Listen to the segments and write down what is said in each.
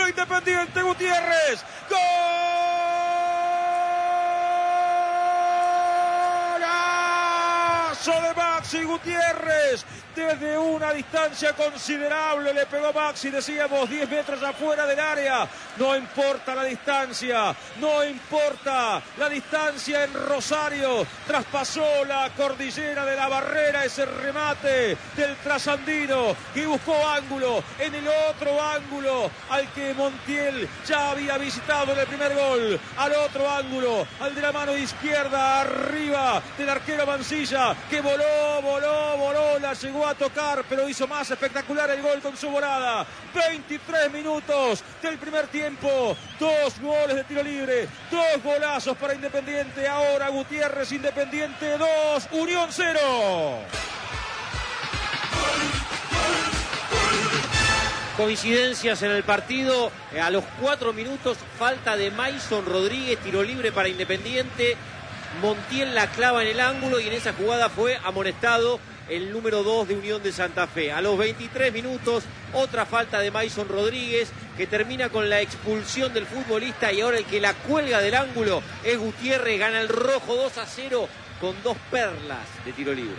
de Independiente, Gutiérrez. ¡Golazo de Maxi Gutiérrez! Desde una distancia considerable le pegó Maxi, decíamos 10 metros afuera del área. No importa la distancia, no importa la distancia en Rosario. Traspasó la cordillera de la Barrera ese remate del trasandino que buscó ángulo en el otro ángulo al que Montiel ya había visitado en el primer gol. Al otro ángulo, al de la mano izquierda, arriba del arquero Mancilla, que voló, la llegó a tocar, pero hizo más espectacular el gol con su volada. 23 minutos del primer tiempo, 2 goles de tiro libre, 2 golazos para Independiente. Ahora Gutiérrez, Independiente 2, Unión 0. Coincidencias en el partido. A los 4 minutos, falta de Maison Rodríguez, tiro libre para Independiente. Montiel la clava en el ángulo y en esa jugada fue amonestado el número 2 de Unión de Santa Fe. A los 23 minutos, otra falta de Maison Rodríguez que termina con la expulsión del futbolista, y ahora el que la cuelga del ángulo es Gutiérrez. Gana el rojo 2-0 con 2 perlas de tiro libre.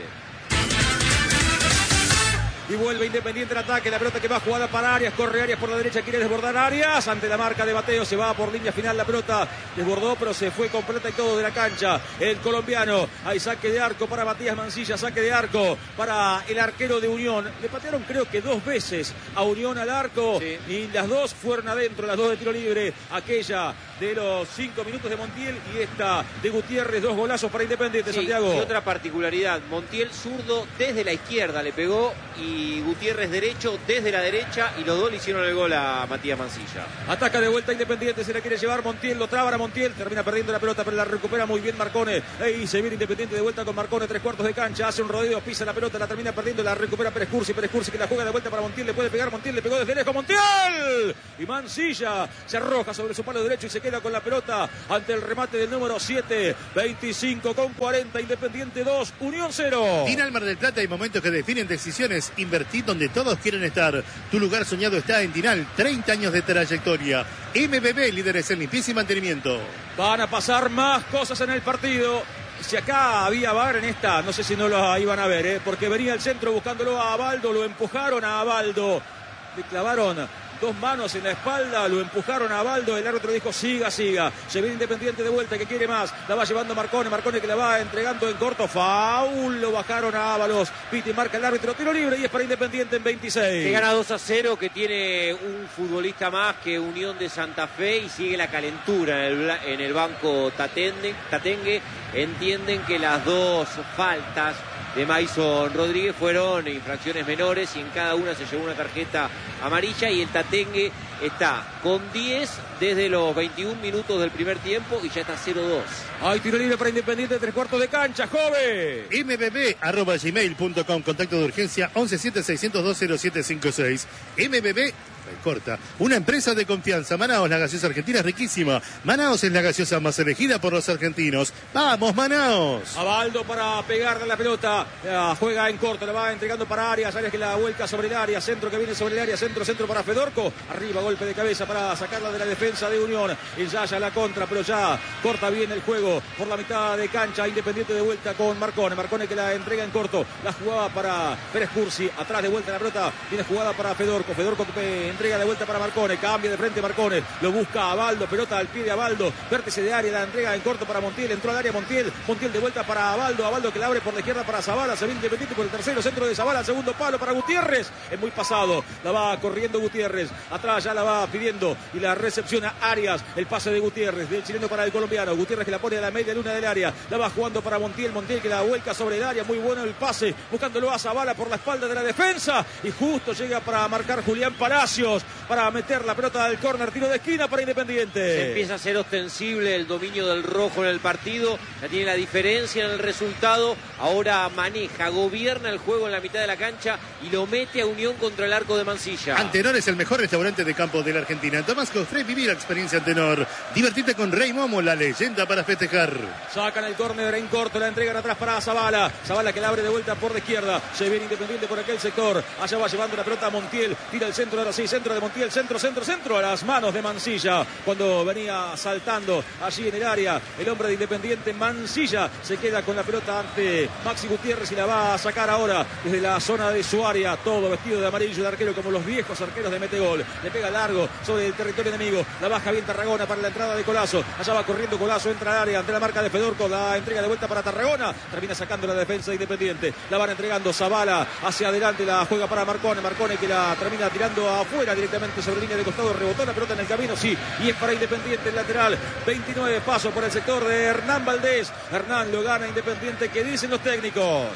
Y vuelve Independiente en ataque, la pelota que va jugada para Arias, corre Arias por la derecha, quiere desbordar Arias, ante la marca de Mateo, se va por línea final la pelota, desbordó pero se fue completa y todo de la cancha, el colombiano. Hay saque de arco para Matías Mancilla, saque de arco para el arquero de Unión. Le patearon creo que 2 veces a Unión al arco, sí, y las 2 fueron adentro, las 2 de tiro libre, aquella de los 5 minutos de Montiel y esta de Gutiérrez. 2 golazos para Independiente, sí, Santiago. Y otra particularidad, Montiel zurdo desde la izquierda le pegó y Gutiérrez derecho desde la derecha, y los dos le hicieron el gol a Matías Mancilla. Ataca de vuelta Independiente, se la quiere llevar Montiel, lo traba a Montiel, termina perdiendo la pelota, pero la recupera muy bien Marcone. Ahí se viene Independiente de vuelta con Marcone, 3/4 de cancha, hace un rodeo, pisa la pelota, la termina perdiendo, la recupera Pérez Cursi que la juega de vuelta para Montiel, le puede pegar Montiel, le pegó desde lejos Montiel, y Mancilla se arroja sobre su palo derecho y se queda con la pelota ante el remate del número 7. 25/40, Independiente 2, Unión 0. Dinal Mar del Plata, hay momentos que definen decisiones. Invertir donde todos quieren estar. Tu lugar soñado está en Dinal. 30 años de trayectoria. MBB, líderes en limpieza y mantenimiento. Van a pasar más cosas en el partido. Si acá había VAR en esta, no sé si no lo iban a ver, porque venía al centro buscándolo a Abaldo, lo empujaron a Abaldo, le clavaron 2 manos en la espalda, lo empujaron a Abaldo, el árbitro dijo siga. Se viene Independiente de vuelta, que quiere más, la va llevando Marcone que la va entregando en corto, faul, lo bajaron a Ábalos, Piti marca el árbitro, tiro libre y es para Independiente en 26. Que gana 2-0, que tiene un futbolista más que Unión de Santa Fe y sigue la calentura en el banco Tatengue. Entienden que las 2 faltas de Maison Rodríguez fueron infracciones menores y en cada una se llevó una tarjeta amarilla, y el Tatengue está con 10 desde los 21 minutos del primer tiempo y ya está 0-2. Hay tiro libre para Independiente, 3/4 de cancha, joven. mbb@gmail.com, contacto de urgencia 1176020756. MBB corta, una empresa de confianza. Manaos, la gaseosa argentina es riquísima. Manaos es la gaseosa más elegida por los argentinos. ¡Vamos, Manaos! Abaldo para pegarle la pelota, juega en corto, la va entregando para Arias que la vuelca sobre el área, centro que viene sobre el área, centro para Fedorco, arriba golpe de cabeza para sacarla de la defensa de Unión, ensaya la contra, pero ya corta bien el juego por la mitad de cancha. Independiente de vuelta con Marcone que la entrega en corto, la jugaba para Pérez Cursi, atrás de vuelta la pelota, viene jugada para Fedorco entrega de vuelta para Marcone, cambia de frente Marcone, lo busca Abaldo, pelota al pie de Abaldo, vértice de área, la entrega en corto para Montiel, entró al área Montiel de vuelta para Abaldo que la abre por la izquierda para Zavala, se viene Independiente por el tercero, centro de Zavala, segundo palo para Gutiérrez, es muy pasado, la va corriendo Gutiérrez, atrás ya la va pidiendo y la recepciona Arias, el pase de Gutiérrez, del chileno para el colombiano, Gutiérrez que la pone a la media luna del área, la va jugando para Montiel que la vuelca sobre el área, muy bueno el pase, buscándolo a Zavala por la espalda de la defensa, y justo llega para marcar Julián Palacios, para meter la pelota del córner, tiro de esquina para Independiente. Se empieza a ser ostensible el dominio del rojo en el partido, ya tiene la diferencia en el resultado, ahora maneja, gobierna el juego en la mitad de la cancha y lo mete a Unión contra el arco de Mancilla. Mansilla. Antenor es el mejor restaurante de campo de la Argentina. Tomás Cofré, vivir la experiencia Antenor. Divertirte con Rey Momo, la leyenda para festejar. Sacan el córner en corto, la entregan atrás para Zabala. Zabala que la abre de vuelta por la izquierda. Se viene Independiente por aquel sector. Allá va llevando la pelota a Montiel. Tira el centro, ahora sí, centro de Montiel. Centro a las manos de Mansilla. Cuando venía saltando allí en el área, el hombre de Independiente, Mansilla, se queda con la pelota ante Maxi Gutiérrez y la va a sacar ahora desde la zona de su área. Todo vestido de amarillo de arquero como los viejos arqueros de Metegol. Le pega largo sobre el territorio enemigo. La baja bien Tarragona para la entrada de Colazo. Allá va corriendo Colazo, entra al área ante la marca de Fedorco. La entrega de vuelta para Tarragona. Termina sacando la defensa de Independiente. La van entregando Zabala hacia adelante. La juega para Marcone. Marcone que la termina tirando afuera directamente sobre línea de costado. Rebotó la pelota en el camino. Sí. Y es para Independiente el lateral. 29 pasos por el sector de Hernán Valdés. Hernán lo gana Independiente. ¿Qué dicen los técnicos?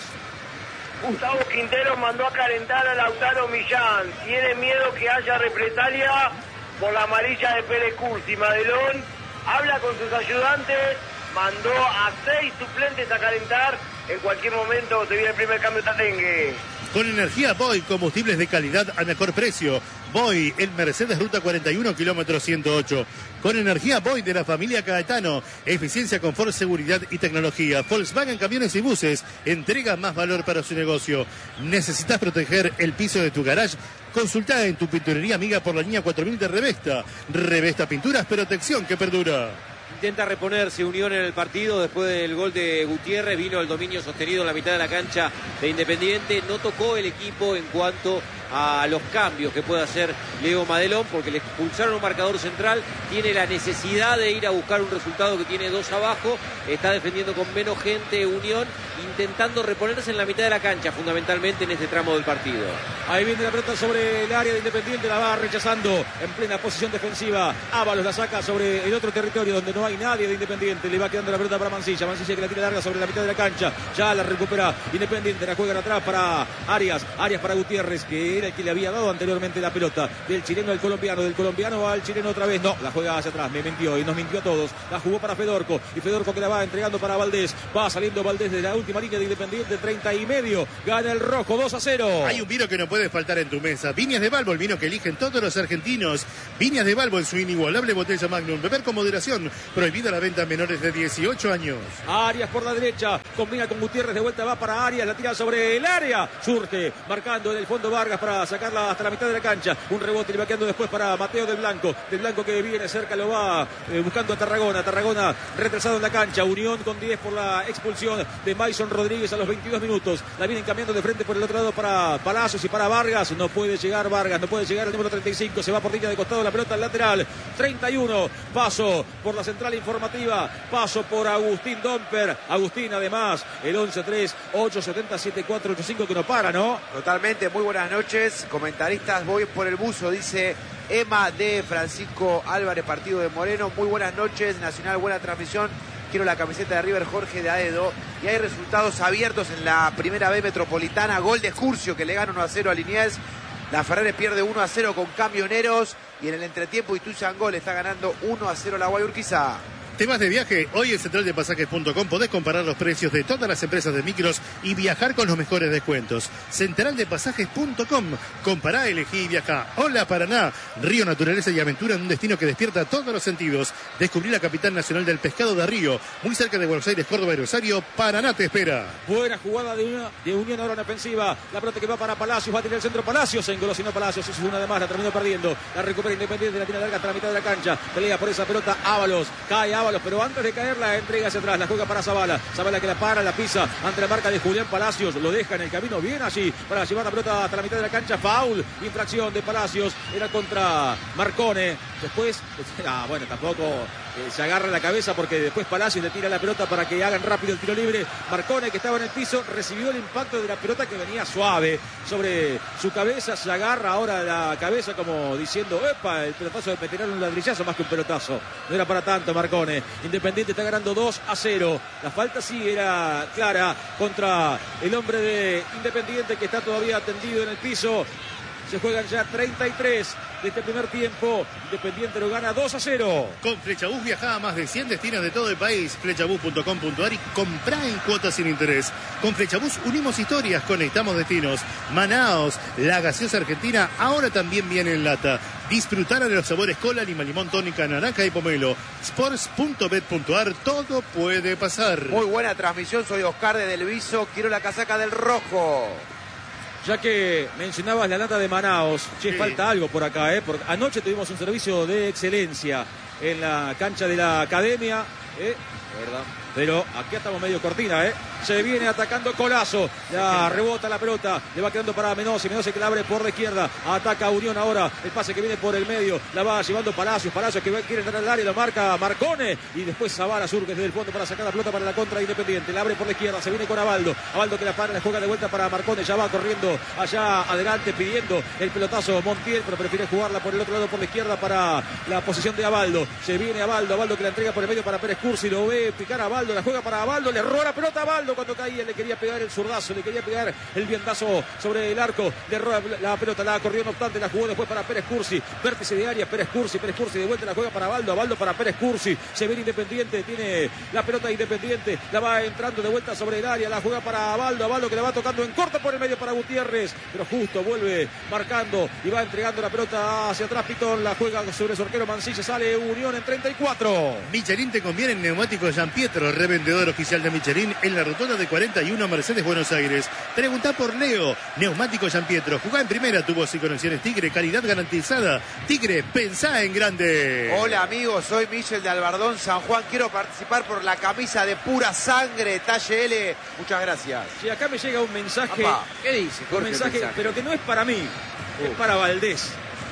Gustavo Quintero mandó a calentar a Lautaro Millán. Tiene miedo que haya represalia por la amarilla de Pérez Cursi. Madelón habla con sus ayudantes, mandó a 6 suplentes a calentar. En cualquier momento se viene el primer cambio Tatengue. Con energía Boy, combustibles de calidad a mejor precio. Boy, el Mercedes Ruta 41, kilómetro 108. Con energía Boy de la familia Caetano. Eficiencia, confort, seguridad y tecnología. Volkswagen Camiones y Buses. Entrega más valor para su negocio. ¿Necesitas proteger el piso de tu garage? Consulta en tu pinturería amiga por la línea 4000 de Revesta. Revesta Pinturas, protección que perdura. Intenta reponerse Unión en el partido después del gol de Gutiérrez. Vino el dominio sostenido en la mitad de la cancha de Independiente. No tocó el equipo en cuanto a los cambios que puede hacer Leo Madelón, porque le expulsaron un marcador central. Tiene la necesidad de ir a buscar un resultado que tiene 2 abajo. Está defendiendo con menos gente Unión, intentando reponerse en la mitad de la cancha, fundamentalmente en este tramo del partido. Ahí viene la pelota sobre el área de Independiente, la va rechazando en plena posición defensiva. Ábalos la saca sobre el otro territorio donde no hay nadie de Independiente. Le va quedando la pelota para Mansilla. Mansilla que la tira larga sobre la mitad de la cancha. Ya la recupera Independiente. La juegan atrás para Arias. Arias para Gutiérrez, que era el que le había dado anteriormente la pelota. Del chileno al colombiano. Del colombiano al chileno otra vez. No, la juega hacia atrás. Me mintió y nos mintió a todos. La jugó para Fedorco. Y Fedorco que la va entregando para Valdés. Va saliendo Valdés de la última línea de Independiente. 30 y medio. Gana el rojo 2-0. Hay un vino que no puede faltar en tu mesa. Viñas de Balbo, el vino que eligen todos los argentinos. Viñas de Balbo en su inigualable botella Magnum. Beber con moderación. Prohibida la venta a menores de 18 años. Arias por la derecha. Combina con Gutiérrez. De vuelta va para Arias. La tira sobre el área. Surge. Marcando en el fondo Vargas para sacarla hasta la mitad de la cancha. Un rebote le va quedando después para Mateo del Blanco. Del Blanco que viene cerca. Lo va buscando a Tarragona. Tarragona retrasado en la cancha. Unión con 10 por la expulsión de Mason Rodríguez a los 22 minutos. La vienen cambiando de frente por el otro lado para Palacios y para Vargas. No puede llegar Vargas. No puede llegar el número 35. Se va por línea de costado la pelota al lateral. 31. Paso por la central informativa. Paso por Agustín Domper. Agustín además. El 11-3-870-7485 que no para, ¿no? Totalmente. Muy buenas noches. Comentaristas, voy por el buzo, dice Emma de Francisco Álvarez, partido de Moreno. Muy buenas noches. Nacional, buena transmisión. Quiero la camiseta de River, Jorge de Aedo. Y hay resultados abiertos en la primera B metropolitana. Gol de Curcio que le gana 1-0 a Liniers. La Ferrari pierde 1-0 con Camioneros. Y en el entretiempo Ituzaingó le está ganando 1-0 a la Guayurquiza. ¿Temas de viaje? Hoy en centraldepasajes.com podés comparar los precios de todas las empresas de micros y viajar con los mejores descuentos. Centraldepasajes.com. Compará, elegí y viajá. Hola Paraná. Río, naturaleza y aventura en un destino que despierta todos los sentidos. Descubrí la capital nacional del pescado de Río. Muy cerca de Buenos Aires, Córdoba y Rosario. Paraná te espera. Buena jugada de Unión ahora en ofensiva. La pelota que va para Palacios. Va a tirar el centro Palacios. Se engolosinó Palacios. Es una de más. La terminó perdiendo. La recupera Independiente. La tira larga hasta la mitad de la cancha. Pelea por esa pelota Ábalos. Cae Ábalos. Pero antes de caer la entrega hacia atrás, la juega para Zabala. Zabala que la para, la pisa ante la marca de Julián Palacios, lo deja en el camino bien allí para llevar la pelota hasta la mitad de la cancha. Foul, infracción de Palacios, era contra Marcone. Después, bueno, tampoco se agarra la cabeza porque después Palacios le tira la pelota para que hagan rápido el tiro libre. Marcone, que estaba en el piso, recibió el impacto de la pelota que venía suave sobre su cabeza. Se agarra ahora la cabeza como diciendo, epa, el pelotazo me tiraron un ladrillazo más que un pelotazo. No era para tanto Marcone. Independiente está ganando 2-0. La falta sí era clara contra el hombre de Independiente que está todavía tendido en el piso. Se juegan ya 33 de este primer tiempo. Independiente lo gana 2-0. Con Flechabús viajá a más de 100 destinos de todo el país. Flechabús.com.ar y comprá en cuotas sin interés. Con Flechabús unimos historias, conectamos destinos. Manaos, la gaseosa argentina, ahora también viene en lata. Disfrutar de los sabores cola, lima, limón, tónica, naranja y pomelo. Sports.bet.ar, todo puede pasar. Muy buena transmisión, soy Oscar de Del Viso, quiero la casaca del rojo. Ya que mencionabas la lata de Manaos, che, sí, falta algo por acá, porque anoche tuvimos un servicio de excelencia en la cancha de la academia, ¿verdad? Pero aquí estamos medio cortina, Se viene atacando Colazo. Ya rebota la pelota. Le va quedando para Menossi. Menossi que la abre por la izquierda. Ataca Unión ahora. El pase que viene por el medio. La va llevando Palacios. Palacios que quiere entrar al área. Lo marca Marcone. Y después Zavala surge desde el fondo para sacar la pelota para la contra Independiente. La abre por la izquierda. Se viene con Abaldo. Abaldo que la para. La juega de vuelta para Marcone. Ya va corriendo allá adelante pidiendo el pelotazo Montiel. Pero prefiere jugarla por el otro lado por la izquierda para la posición de Abaldo. Se viene Abaldo. Abaldo que la entrega por el medio para Pérez Cursi. Lo ve picar a Abaldo. La juega para Abaldo. Le erró la pelota a Abaldo cuando caía. Le quería pegar el zurdazo, le quería pegar el viendazo sobre el arco, le erró la pelota, la corrió, no obstante, la jugó después para Pérez Cursi, vértice de área, Pérez Cursi de vuelta, la juega para Abaldo, Abaldo para Pérez Cursi, se viene Independiente, tiene la pelota Independiente, la va entrando de vuelta sobre el área, la juega para Abaldo, Abaldo que la va tocando en corto por el medio para Gutiérrez, pero justo vuelve marcando y va entregando la pelota hacia atrás, Pitón, la juega sobre su arquero Mancilla, sale Unión en 34. Michelin te conviene en neumáticos Gian Pietro, revendedor oficial de Michelin en la rotonda de 41 Mercedes Buenos Aires. Preguntá por Leo, Neumático Gian Pietro. Jugá en primera, tubos y conexiones Tigre, calidad garantizada. Tigre, pensá en grande. Hola amigos, soy Michel de Albardón, San Juan. Quiero participar por la camisa de pura sangre, talle L. Muchas gracias. Sí, acá me llega un mensaje. Apá, ¿qué dice, Jorge? Un mensaje, pero que no es para mí, es para Valdés.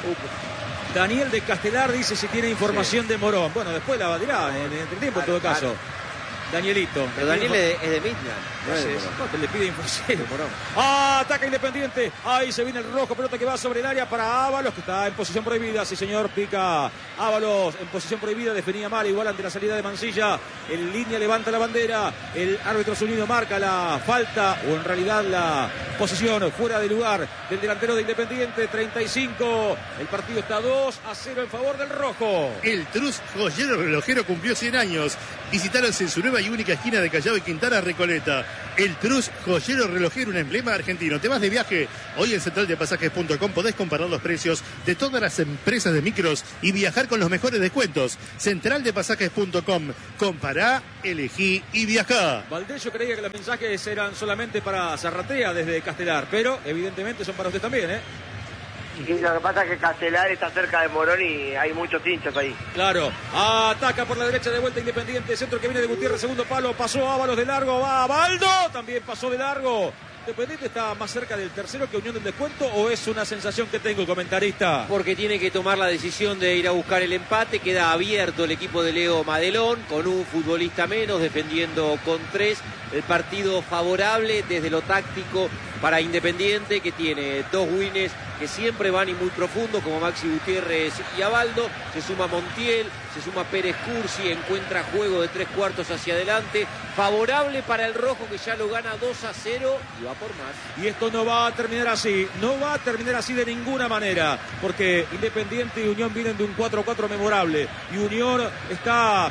Daniel de Castelar dice si tiene información de Morón. Bueno, después la dirá en el entretiempo en todo caso. Danielito. Pero Daniel es de Midland. No, le pide información. Ataca Independiente. Ahí se viene el rojo. Pelota que va sobre el área para Ábalos, que está en posición prohibida. Sí, señor, pica Ábalos en posición prohibida. Definía mal, igual ante la salida de Mancilla. En línea levanta la bandera. El árbitro Zunino marca la falta, o en realidad la posición fuera de lugar del delantero de Independiente. 35. El partido está 2-0 en favor del rojo. El Trus Joyero Relojero cumplió 100 años. Visitaros en su nueva y única esquina de Callao y Quintana, Recoleta. El Trus Joyero Relojero, un emblema argentino. Te vas de viaje. Hoy en centraldepasajes.com podés comparar los precios de todas las empresas de micros y viajar con los mejores descuentos. Centraldepasajes.com. Compará, elegí y viajá. Valdés, yo creía que los mensajes eran solamente para Zarratea desde Castelar, pero evidentemente son para usted también, ¿eh? Y lo que pasa es que Castelar está cerca de Morón y hay muchos hinchas ahí. Claro, ataca por la derecha de vuelta Independiente, centro que viene de Gutiérrez, segundo palo, pasó Ábalos de largo, va Abaldo, también pasó de largo. Independiente está más cerca del tercero que Unión del descuento, ¿o es una sensación que tengo, comentarista? Porque tiene que tomar la decisión de ir a buscar el empate, queda abierto el equipo de Leo Madelón, con un futbolista menos, defendiendo con 3, el partido favorable desde lo táctico para Independiente, que tiene 2 wins que siempre van y muy profundo, como Maxi Gutiérrez y Abaldo. Se suma Montiel, se suma Pérez Cursi, encuentra juego de 3/4 hacia adelante, favorable para el rojo, que ya lo gana 2-0 y va por más. Y esto no va a terminar así, no va a terminar así de ninguna manera, porque Independiente y Unión vienen de un 4-4 memorable, y Unión está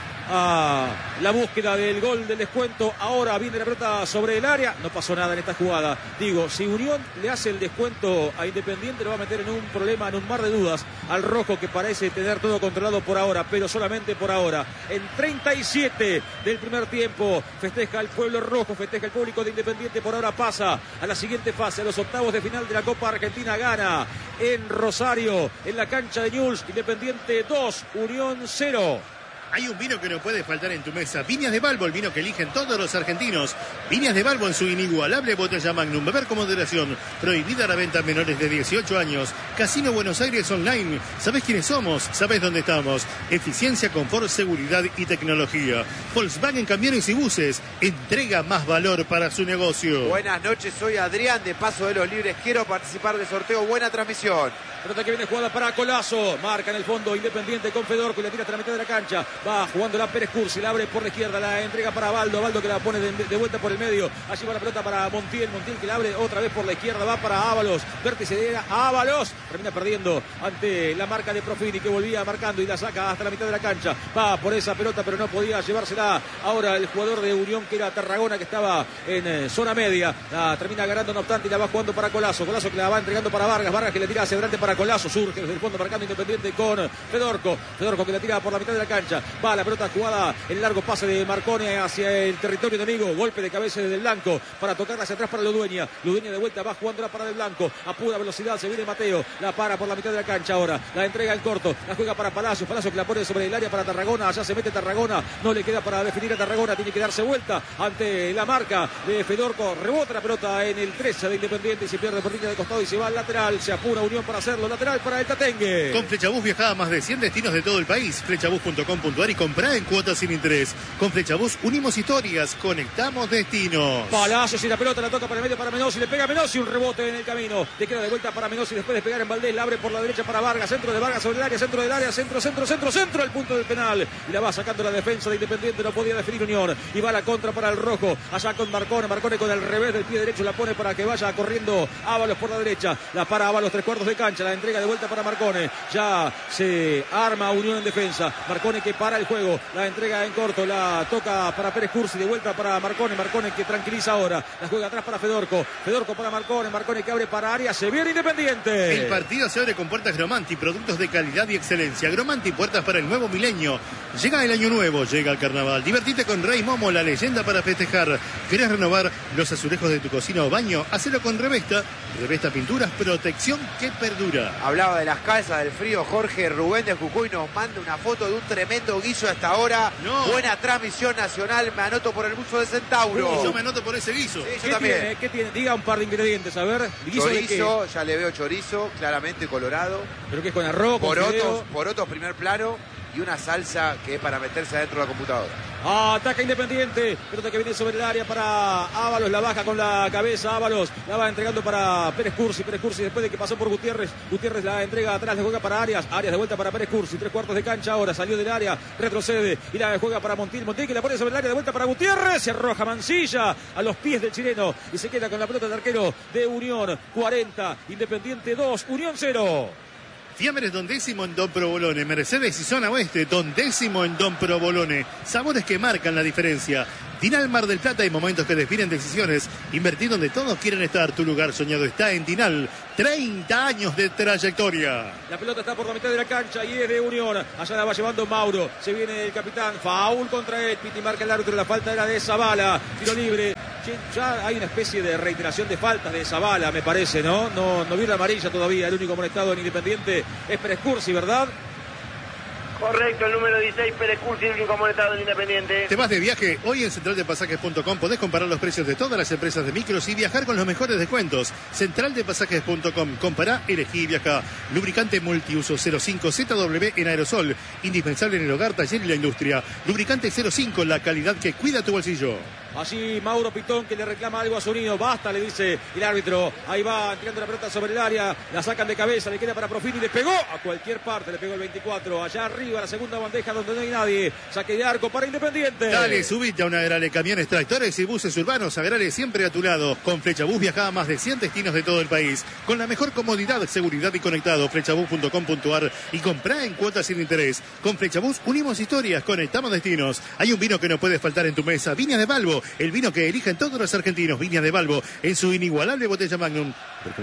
a la búsqueda del gol del descuento. Ahora viene la pelota sobre el área, no pasó nada en esta jugada. Digo, si Unión le hace el descuento a Independiente, lo va a meter en un problema, en un mar de dudas al rojo, que parece tener todo controlado por ahora, pero solamente por ahora. En 37 del primer tiempo festeja el pueblo rojo, festeja el público de Independiente. Por ahora pasa a la siguiente fase, a los octavos de final de la Copa Argentina. Gana en Rosario, en la cancha de Newell's. Independiente 2, Unión 0. Hay un vino que no puede faltar en tu mesa. Viñas de Balbo, el vino que eligen todos los argentinos. Viñas de Balbo en su inigualable botella Magnum. Beber con moderación. Prohibida la venta a menores de 18 años. Casino Buenos Aires Online. ¿Sabés quiénes somos? ¿Sabés dónde estamos? Eficiencia, confort, seguridad y tecnología. Volkswagen Camiones y Buses. Entrega más valor para su negocio. Buenas noches, soy Adrián de Paso de los Libres. Quiero participar del sorteo. Buena transmisión. Pelota que viene jugada para Colazo. Marca en el fondo Independiente con Fedorco y la tira hasta la mitad de la cancha. Va jugando la Pérez Cursi. La abre por la izquierda. La entrega para Baldo. Baldo que la pone de vuelta por el medio. Allí va la pelota para Montiel. Montiel que la abre otra vez por la izquierda. Va para Ábalos. Vértice de Ábalos. Termina perdiendo ante la marca de Profini que volvía marcando y la saca hasta la mitad de la cancha. Va por esa pelota pero no podía llevársela ahora el jugador de Unión que era Tarragona, que estaba en zona media. La termina ganando no obstante y la va jugando para Colazo. Colazo que la va entregando para Vargas. Vargas que le tira hacia adelante para Colazo. Surge desde el fondo marcando Independiente con Fedorco. Fedorco que la tira por la mitad de la cancha. Va la pelota jugada en el largo pase de Marcone hacia el territorio enemigo. Golpe de cabeza del Blanco para tocarla hacia atrás para Ludueña. Ludueña de vuelta va jugando la para del Blanco. A pura velocidad se viene Mateo. La para por la mitad de la cancha ahora. La entrega en corto. La juega para Palacios. Palacios que la pone sobre el área para Tarragona. Allá se mete Tarragona. No le queda para definir a Tarragona. Tiene que darse vuelta ante la marca de Fedorco. Rebota la pelota en el 13 de Independiente y se pierde por línea de costado y se va al lateral. Se apura Unión para hacerlo. Lateral para el Tatengue. Con Flechabús viaja a más de 100 destinos de todo el país. Flechabús.com.ar y comprá en cuotas sin interés. Con Flechabús unimos historias, conectamos destinos. Palacios y la pelota la toca para el medio para Menossi. Le pega a Menossi, un rebote en el camino. Le queda de vuelta para Menossi después de pegar en Valdés. La abre por la derecha para Vargas. Centro de Vargas sobre el área. Centro del área. Centro al punto del penal. Y la va sacando la defensa de Independiente. No podía definir Unión. Y va la contra para el rojo. Allá con Marcone. Marcone con el revés del pie derecho la pone para que vaya corriendo Ábalos por la derecha. La para Ábalos 3/4 de cancha. La entrega de vuelta para Marcone. Ya se arma Unión en defensa. Marcone que para el juego. La entrega en corto. La toca para Pérez Cursi. De vuelta para Marcone. Marcone que tranquiliza ahora. La juega atrás para Fedorco. Fedorco para Marcone. Marcone que abre para Arias. Se viene Independiente. El partido se abre con puertas Gromanti. Productos de calidad y excelencia. Gromanti, puertas para el nuevo milenio. Llega el año nuevo. Llega el carnaval. Divertite con Rey Momo, la leyenda para festejar. ¿Querés renovar los azulejos de tu cocina o baño? Hacelo con Revesta. Revesta Pinturas, protección que perdura. Hablaba de las calzas del frío. Jorge Rubén de Jujuy nos manda una foto de un tremendo guiso hasta ahora. No. Buena transmisión nacional. Me anoto por el buzo de Centauro. Y yo me anoto por ese guiso. Sí, yo ¿Qué también. tiene? ¿Qué tiene? Diga un par de ingredientes, a ver. ¿Guiso de qué? Chorizo, ya le veo chorizo, claramente colorado. ¿Pero qué es con arroz, con fideo? Porotos primer plano y una salsa que es para meterse adentro de la computadora. Ataca Independiente. Pelota que viene sobre el área para Ábalos. La baja con la cabeza. Ábalos la va entregando para Pérez Cursi. Pérez Cursi después de que pasó por Gutiérrez. Gutiérrez la entrega atrás. Le juega para Arias. Arias de vuelta para Pérez Cursi. 3/4 de cancha ahora. Salió del área. Retrocede. Y la juega para Montiel. Montiel que la pone sobre el área. De vuelta para Gutiérrez. Se arroja Mancilla a los pies del chileno. Y se queda con la pelota de arquero de Unión. 40. Independiente 2. Unión 0. Fiambres Don Décimo en Don Provolone. Mercedes y zona oeste. Don Décimo en Don Provolone. Sabores que marcan la diferencia. Tinal Mar del Plata y momentos que definen decisiones. Invertir donde todos quieren estar. Tu lugar soñado está en Tinal. 30 años de trayectoria. La pelota está por la mitad de la cancha y es de Unión. Allá la va llevando Mauro. Se viene el capitán. Faul contra él. Piti marca el árbitro. La falta era de Zavala. Tiro libre. Ya hay una especie de reiteración de faltas de Zavala, me parece, ¿no? No vio la amarilla todavía. El único amonestado en Independiente es Pérez Cursi, ¿verdad? Correcto, el número 16, Pérez Cursi, el único amonestado en Independiente. ¿Te vas de viaje? Hoy en centraldepasajes.com podés comparar los precios de todas las empresas de micros y viajar con los mejores descuentos. Centraldepasajes.com. Compará, elegí y viajá. Lubricante multiuso 05 ZW en aerosol. Indispensable en el hogar, taller y la industria. Lubricante 05, la calidad que cuida tu bolsillo. Allí Mauro Pitón que le reclama algo a Zunino. Basta, le dice el árbitro. Ahí va tirando la pelota sobre el área. La sacan de cabeza, le queda para Profini. Le pegó a cualquier parte, le pegó el 24. Allá arriba, la segunda bandeja donde no hay nadie. Saque de arco para Independiente. Dale, subite a una Agrale, camiones, tractores y buses urbanos. Agrale siempre a tu lado. Con Flechabús viaja a más de 100 destinos de todo el país. Con la mejor comodidad, seguridad y conectado. Flechabús.com.ar y comprá en cuotas sin interés. Con Flechabús unimos historias, conectamos destinos. Hay un vino que no puede faltar en tu mesa. Viñas de Balbo. El vino que eligen todos los argentinos. Viñas de Balbo en su inigualable botella Magnum.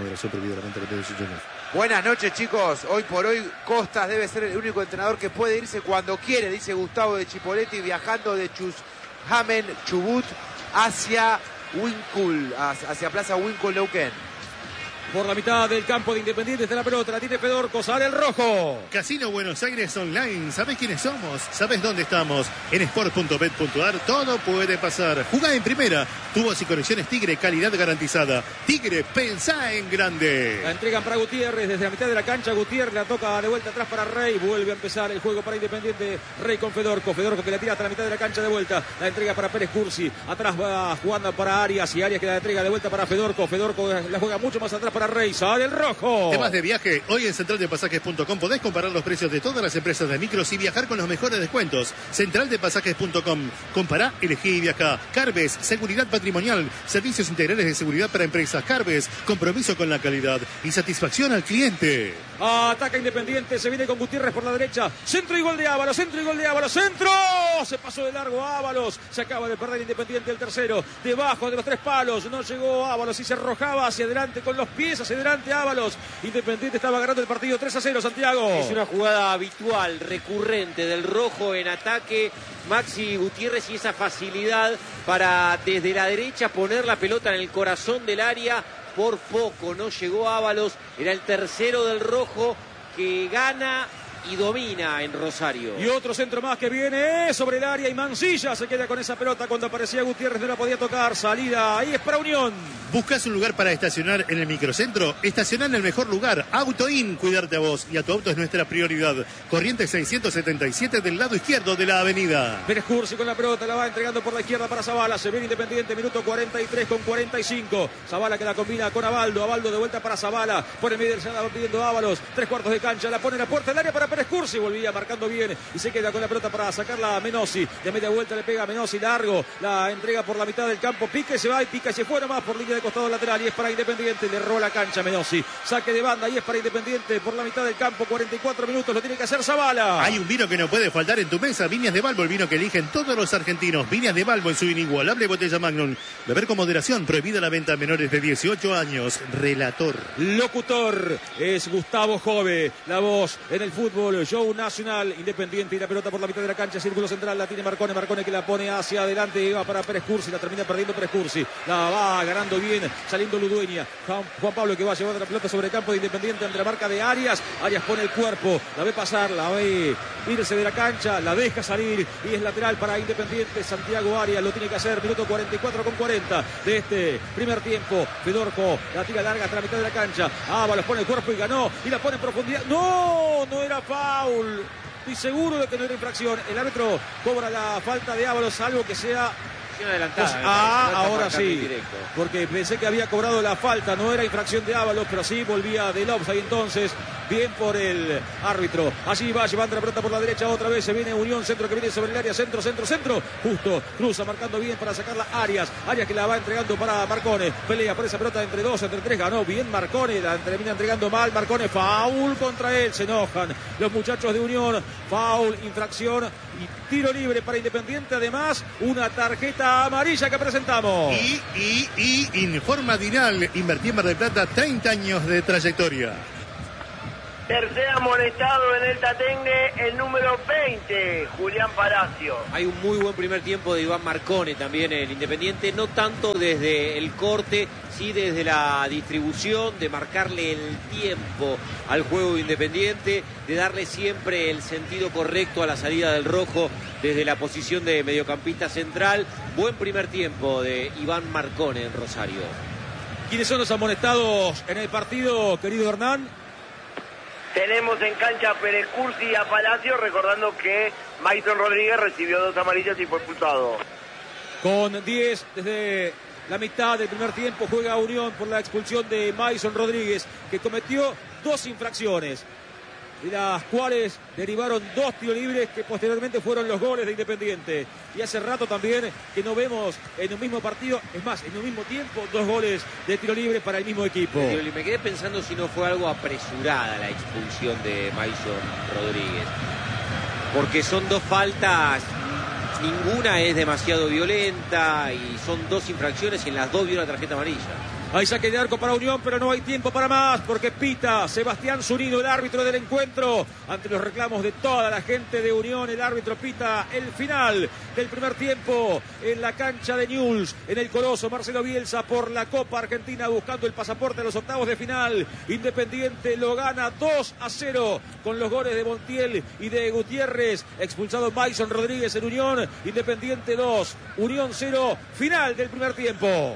Buenas noches, chicos. Hoy por hoy Costas debe ser el único entrenador que puede irse cuando quiere, dice Gustavo de Chipoleti, viajando de Chushamen, Chubut, hacia Wincul, hacia Plaza Wincul, Neuquén. Por la mitad del campo de Independiente está la pelota, la tiene Fedorco, sale el rojo. Casino Buenos Aires Online. ¿Sabés quiénes somos? ¿Sabés dónde estamos? En sport.bet.ar todo puede pasar. Jugá en primera. Tubos y conexiones Tigre, calidad garantizada. Tigre, pensá en grande. La entregan para Gutiérrez desde la mitad de la cancha. Gutiérrez la toca de vuelta atrás para Rey. Vuelve a empezar el juego para Independiente. Rey con Fedorco. Fedorco que la tira hasta la mitad de la cancha de vuelta. La entrega para Pérez Cursi. Atrás va jugando para Arias y Arias que la entrega de vuelta para Fedorco. Fedorco la juega mucho más atrás para Reisa, el rojo. Temas de viaje, hoy en centraldepasajes.com podés comparar los precios de todas las empresas de micros y viajar con los mejores descuentos. Centraldepasajes.com, compará, elegí y viajá. Carves, seguridad patrimonial, servicios integrales de seguridad para empresas. Carves, compromiso con la calidad y satisfacción al cliente. Ataca Independiente, se viene con Gutiérrez por la derecha. Centro y gol de Ábalos, centro y gol de Ábalos, centro. Se pasó de largo Ábalos, se acaba de perder Independiente el tercero. Debajo de los 3 palos, no llegó Ábalos y se arrojaba hacia adelante con los pies, hacia adelante Ábalos. Independiente estaba ganando el partido 3-0, Santiago. Es una jugada habitual, recurrente del rojo en ataque. Maxi Gutiérrez y esa facilidad para desde la derecha poner la pelota en el corazón del área. Por poco no llegó Ábalos, era el tercero del rojo que gana y domina en Rosario. Y otro centro más que viene sobre el área y Mancilla se queda con esa pelota cuando aparecía Gutiérrez, no la podía tocar. Salida, ahí es para Unión. ¿Buscas un lugar para estacionar en el microcentro? Estaciona en el mejor lugar. Autoin, cuidarte a vos y a tu auto es nuestra prioridad. Corrientes 677 del lado izquierdo de la avenida. Pérez Cursi con la pelota, la va entregando por la izquierda para Zavala. Se viene Independiente, minuto 43 con 45. Zavala que la combina con Abaldo. Abaldo de vuelta para Zavala. Por el medio se la va pidiendo Ábalos. 3/4 de cancha, la pone en la puerta del área para Pérez Cursi. Volvía marcando bien y se queda con la pelota para sacarla a Menossi. De media vuelta le pega a Menossi largo. La entrega por la mitad del campo. Pique se va y pica y se fue nomás por línea de costado lateral. Y es para Independiente. Le roba la cancha Menossi. Saque de banda y es para Independiente por la mitad del campo. 44 minutos. Lo tiene que hacer Zavala. Hay un vino que no puede faltar en tu mesa. Viñas de Balbo, el vino que eligen todos los argentinos. Viñas de Balbo en su inigualable botella Magnum. Beber con moderación. Prohibida la venta a menores de 18 años. Relator. Locutor es Gustavo Jove. La voz en el fútbol. Show Nacional. Independiente y la pelota por la mitad de la cancha. Círculo central. La tiene Marcone. Marcone que la pone hacia adelante. Va para Pérez Cursi. La termina perdiendo Pérez Cursi. La va ganando bien. Saliendo Ludueña. Juan Pablo que va a llevar la pelota sobre el campo de Independiente ante la marca de Arias. Arias pone el cuerpo. La ve pasar. La ve irse de la cancha. La deja salir. Y es lateral para Independiente. Santiago Arias lo tiene que hacer. Minuto 44 con 40 de este primer tiempo. Fedorco la tira larga hasta la mitad de la cancha. Ábalos pone el cuerpo y ganó. Y la pone en profundidad. No, no era foul. Estoy seguro de que no era infracción. El árbitro cobra la falta de Ábalos, salvo que sea adelantada. Ahora sí. Porque pensé que había cobrado la falta. No era infracción de Ábalos, pero sí volvía del offside entonces. Bien por el árbitro. Allí va llevando la pelota por la derecha otra vez. Se viene Unión, centro que viene sobre el área. Centro. Justo cruza marcando bien para sacarla Arias. Arias que la va entregando para Marcone. Pelea por esa pelota entre 2, entre 3. Ganó bien Marcone. La termina entregando mal Marcone. Foul contra él. Se enojan los muchachos de Unión. Foul, infracción y tiro libre para Independiente. Además, una tarjeta amarilla que presentamos. Y informa Dinal. Invertí en Mar del Plata 30 años de trayectoria. Tercer amonestado en el Tatengue, el número 20, Julián Palacio. Hay un muy buen primer tiempo de Iván Marcone también en Independiente, no tanto desde el corte, sí desde la distribución, de marcarle el tiempo al juego de Independiente, de darle siempre el sentido correcto a la salida del rojo desde la posición de mediocampista central. Buen primer tiempo de Iván Marcone en Rosario. ¿Quiénes son los amonestados en el partido, querido Hernán? Tenemos en cancha a Pérez Cursi y a Palacio, recordando que Maison Rodríguez recibió 2 amarillas y fue expulsado. Con 10 desde la mitad del primer tiempo juega Unión por la expulsión de Maison Rodríguez, que cometió 2 infracciones, de las cuales derivaron 2 tiros libres que posteriormente fueron los goles de Independiente. Y hace rato también que no vemos en un mismo partido, es más, en un mismo tiempo, 2 goles de tiro libre para el mismo equipo. Me quedé pensando si no fue algo apresurada la expulsión de Maison Rodríguez, porque son 2 faltas, ninguna es demasiado violenta y son 2 infracciones y en las 2 vio la tarjeta amarilla. Hay saque de arco para Unión, pero no hay tiempo para más, porque pita Sebastián Zunino, el árbitro del encuentro. Ante los reclamos de toda la gente de Unión, el árbitro pita el final del primer tiempo en la cancha de Newell's, en el Coloso. Marcelo Bielsa por la Copa Argentina, buscando el pasaporte a los octavos de final. Independiente lo gana 2-0 con los goles de Montiel y de Gutiérrez. Expulsado Maison Rodríguez en Unión. Independiente 2, Unión 0. Final del primer tiempo.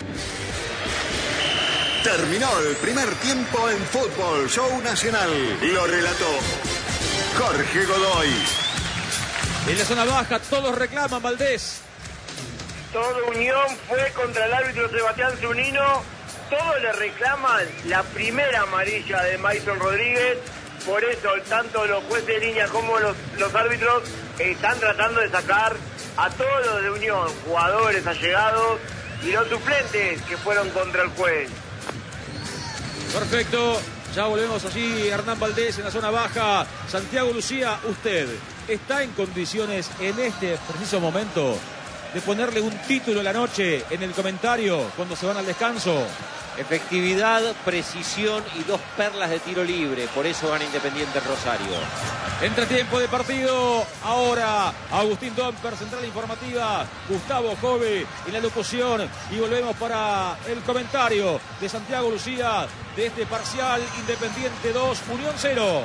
Terminó el primer tiempo en Fútbol Show Nacional. Lo relató Jorge Godoy. En la zona baja todos reclaman, Valdés. Todo Unión fue contra el árbitro Sebastián Zunino todos le reclaman la primera amarilla de Mason Rodríguez. Por eso tanto los jueces de línea como los árbitros están tratando de sacar a todos los de Unión, jugadores allegados y los suplentes que fueron contra el juez. Perfecto, ya volvemos allí. Hernán Valdés en la zona baja. Santiago Lucía, usted está en condiciones en este preciso momento de ponerle un título a la noche en el comentario cuando se van al descanso. Efectividad, precisión y 2 perlas de tiro libre. Por eso gana Independiente Rosario. Entretiempo de partido. Ahora Agustín Domper, central informativa. Gustavo Jove en la locución. Y volvemos para el comentario de Santiago Lucía de este parcial. Independiente 2, Unión 0.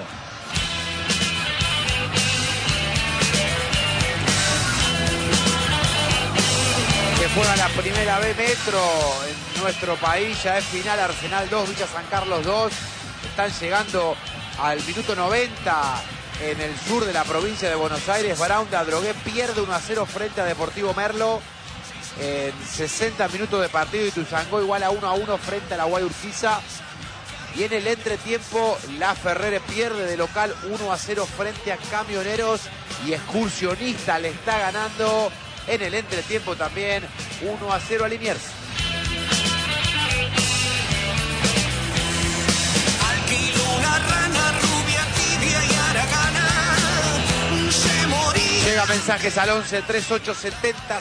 Que juega la primera B Metro en nuestro país, ya es final. Arsenal 2, Villa San Carlos 2. Están llegando al minuto 90 en el sur de la provincia de Buenos Aires. Brown de Adrogué pierde 1-0 frente a Deportivo Merlo en 60 minutos de partido. Ituzaingó igual a 1-1 frente a la Guay Urquiza. Y en el entretiempo, La Ferrere pierde de local 1-0 frente a Camioneros. Y Excursionista le está ganando en el entretiempo también 1-0 a Liniers. Alquilo una rana rubia, tibia y haragana. Se moría. Llega mensajes al 11 38 70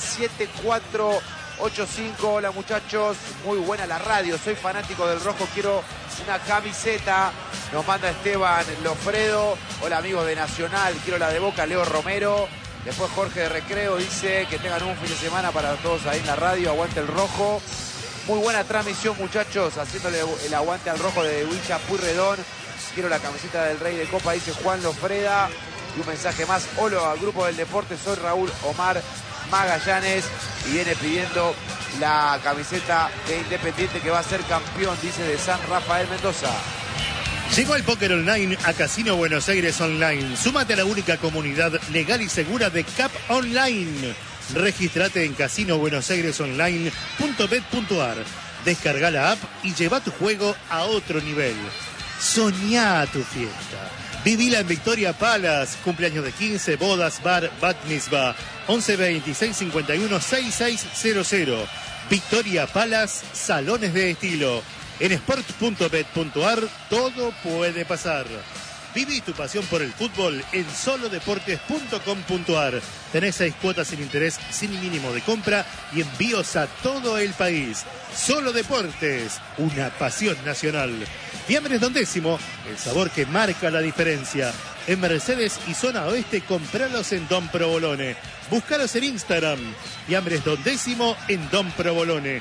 7485. Hola muchachos, muy buena la radio. Soy fanático del rojo, quiero una camiseta. Nos manda Esteban Lofredo. Hola amigos de Nacional, quiero la de Boca, Leo Romero. Después Jorge de Recreo dice que tengan un fin de semana para todos ahí en la radio. Aguante el rojo. Muy buena transmisión, muchachos, haciéndole el aguante al rojo de Huicha Puyredón. Quiero la camiseta del Rey de Copa, dice Juan Lofreda. Y un mensaje más. Hola al grupo del deporte, soy Raúl Omar Magallanes. Y viene pidiendo la camiseta de Independiente que va a ser campeón, dice de San Rafael Mendoza. Llegó el póker online a Casino Buenos Aires Online. Súmate a la única comunidad legal y segura de CAP Online. Regístrate en casinobuenosairesonline.bet.ar. Descarga la app y lleva tu juego a otro nivel. Soñá tu fiesta. Vivila en Victoria Palace. Cumpleaños de 15, bodas, bar, bat mitzvah. 11 26 51 6600. Victoria Palace, salones de estilo. En sport.bet.ar todo puede pasar. Viví tu pasión por el fútbol en solodeportes.com.ar. Tenés 6 cuotas sin interés, sin mínimo de compra y envíos a todo el país. Solo Deportes, una pasión nacional. Fiambres Don Décimo, el sabor que marca la diferencia. En Mercedes y zona oeste, compralos en Don Provolone. Búscalos en Instagram. Fiambres Don Décimo en Don Provolone.